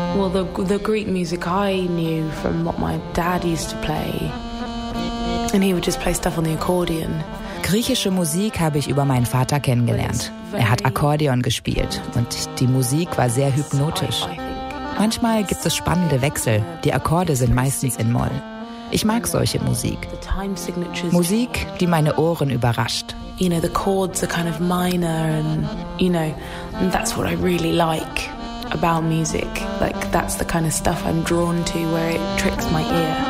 Well, the Greek music I knew from what my dad used to play. And he would just play stuff on the accordion. Griechische Musik habe ich über meinen Vater kennengelernt. Er hat Akkordeon gespielt und die Musik war sehr hypnotisch. Manchmal gibt es spannende Wechsel. Die Akkorde sind meistens in Moll. Ich mag solche Musik. Musik, die meine Ohren überrascht. You know, the chords are kind of minor and, you know, and that's what I really like about music. Like, that's the kind of stuff I'm drawn to where it tricks my ear.